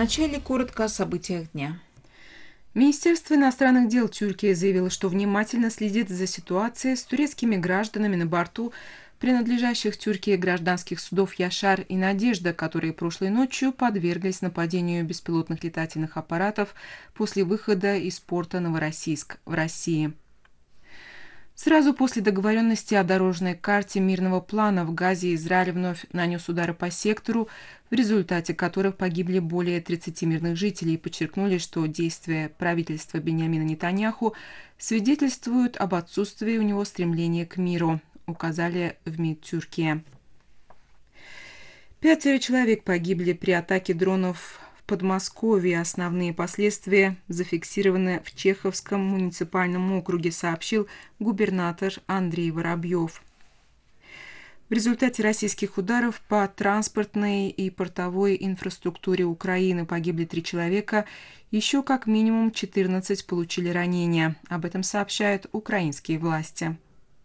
Вначале коротко о событиях дня. Министерство иностранных дел Тюркии заявило, что внимательно следит за ситуацией с турецкими гражданами на борту принадлежащих Тюркии гражданских судов «Яшар» и «Надежда», которые прошлой ночью подверглись нападению беспилотных летательных аппаратов после выхода из порта Новороссийск в России. Сразу после договоренности о дорожной карте мирного плана в Газе Израиль вновь нанес удары по сектору, в результате которых погибли более 30 мирных жителей, и подчеркнули, что действия правительства Биньямина Нетаньяху свидетельствуют об отсутствии у него стремления к миру, указали в МИД Тюркии. 5 человек погибли при атаке дронов в Подмосковье. Основные последствия зафиксированы в Чеховском муниципальном округе, сообщил губернатор Андрей Воробьев. В результате российских ударов по транспортной и портовой инфраструктуре Украины погибли 3 человека, еще как минимум 14 получили ранения. Об этом сообщают украинские власти.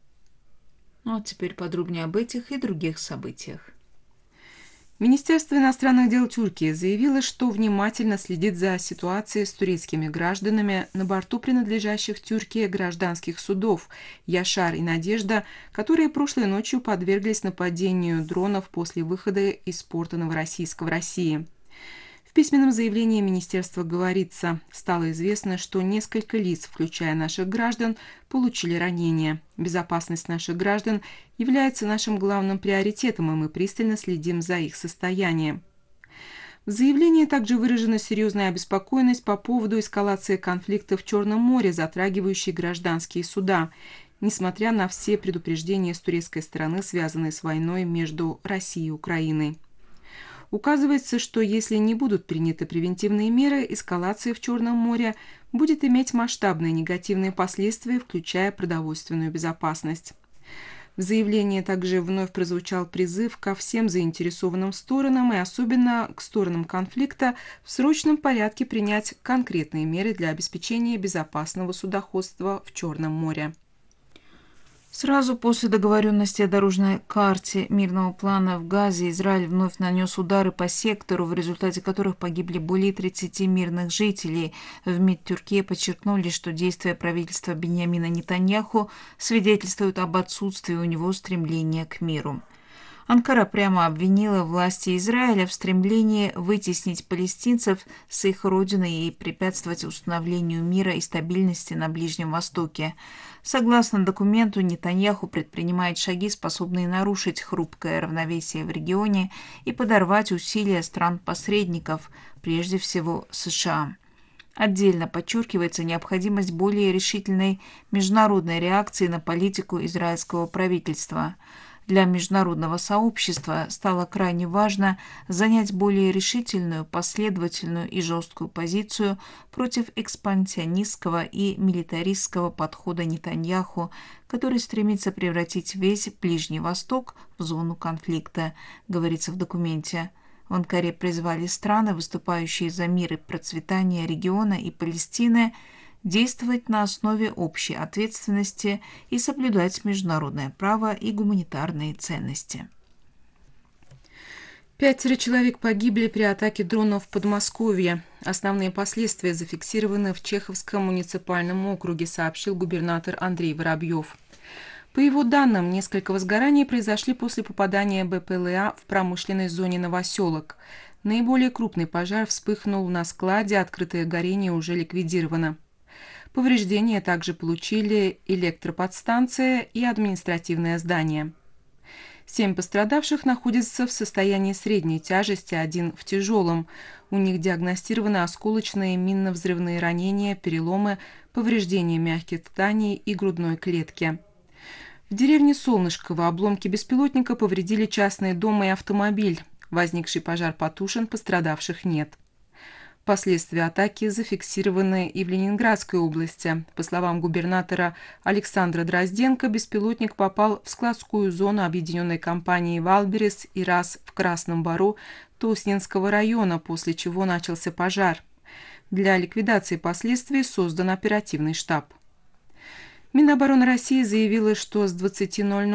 Ну а теперь подробнее об этих и других событиях. Министерство иностранных дел Тюркии заявило, что внимательно следит за ситуацией с турецкими гражданами на борту принадлежащих Тюркии гражданских судов «Яшар» и «Надежда», которые прошлой ночью подверглись нападению дронов после выхода из порта Новороссийска в России. В письменном заявлении министерства говорится: стало известно, что несколько лиц, включая наших граждан, получили ранения. Безопасность наших граждан является нашим главным приоритетом, и мы пристально следим за их состоянием. В заявлении также выражена серьезная обеспокоенность по поводу эскалации конфликта в Черном море, затрагивающей гражданские суда, несмотря на все предупреждения с турецкой стороны, связанные с войной между Россией и Украиной. Указывается, что если не будут приняты превентивные меры, эскалация в Черном море будет иметь масштабные негативные последствия, включая продовольственную безопасность. В заявлении также вновь прозвучал призыв ко всем заинтересованным сторонам и особенно к сторонам конфликта в срочном порядке принять конкретные меры для обеспечения безопасного судоходства в Черном море. Сразу после договоренности о дорожной карте мирного плана в Газе Израиль вновь нанес удары по сектору, в результате которых погибли более 30 мирных жителей. В МИД Тюркии подчеркнули, что действия правительства Биньямина Нетаньяху свидетельствуют об отсутствии у него стремления к миру. Анкара прямо обвинила власти Израиля в стремлении вытеснить палестинцев с их родины и препятствовать установлению мира и стабильности на Ближнем Востоке. Согласно документу, Нетаньяху предпринимает шаги, способные нарушить хрупкое равновесие в регионе и подорвать усилия стран-посредников, прежде всего США. Отдельно подчеркивается необходимость более решительной международной реакции на политику израильского правительства. Для международного сообщества стало крайне важно занять более решительную, последовательную и жесткую позицию против экспансионистского и милитаристского подхода Нетаньяху, который стремится превратить весь Ближний Восток в зону конфликта, говорится в документе. В Анкаре призвали страны, выступающие за мир и процветание региона и Палестины, действовать на основе общей ответственности и соблюдать международное право и гуманитарные ценности. 5 человек погибли при атаке дронов в Подмосковье. Основные последствия зафиксированы в Чеховском муниципальном округе, сообщил губернатор Андрей Воробьев. По его данным, несколько возгораний произошли после попадания БПЛА в промышленной зоне Новоселок. Наиболее крупный пожар вспыхнул на складе, открытое горение уже ликвидировано. Повреждения также получили электроподстанция и административное здание. 7 пострадавших находятся в состоянии средней тяжести, 1 в тяжелом. У них диагностированы осколочные минно-взрывные ранения, переломы, повреждения мягких тканей и грудной клетки. В деревне Солнышково обломки беспилотника повредили частный дом и автомобиль. Возникший пожар потушен, пострадавших нет. Последствия атаки зафиксированы и в Ленинградской области. По словам губернатора Александра Дрозденко, беспилотник попал в складскую зону объединенной компании «Валберес» и РАС в Красном Бару Тоснинского района, после чего начался пожар. Для ликвидации последствий создан оперативный штаб. Минобороны России заявила, что с 20:00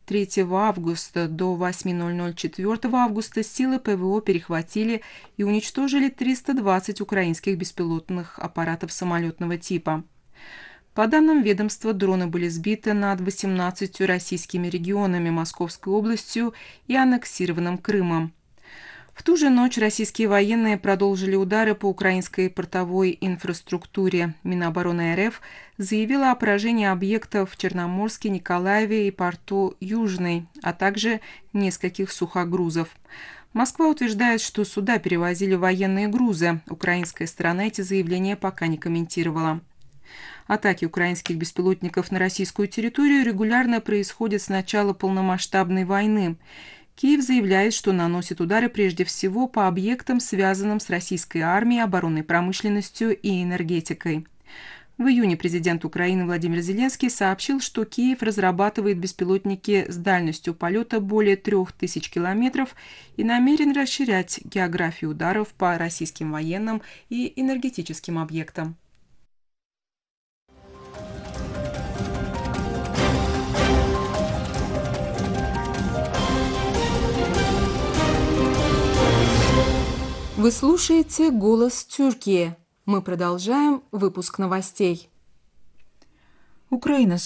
3 августа до 8:00 4 августа силы ПВО перехватили и уничтожили 320 украинских беспилотных аппаратов самолетного типа. По данным ведомства, дроны были сбиты над 18 российскими регионами, Московской областью и аннексированным Крымом. В ту же ночь российские военные продолжили удары по украинской портовой инфраструктуре. Минобороны РФ заявила о поражении объектов в Черноморске, Николаеве и порту Южный, а также нескольких сухогрузов. Москва утверждает, что суда перевозили военные грузы. Украинская сторона эти заявления пока не комментировала. Атаки украинских беспилотников на российскую территорию регулярно происходят с начала полномасштабной войны. Киев заявляет, что наносит удары прежде всего по объектам, связанным с российской армией, оборонной промышленностью и энергетикой. В июне президент Украины Владимир Зеленский сообщил, что Киев разрабатывает беспилотники с дальностью полета более 3000 километров и намерен расширять географию ударов по российским военным и энергетическим объектам. Вы слушаете «Голос Тюркии». Мы продолжаем выпуск новостей. Украина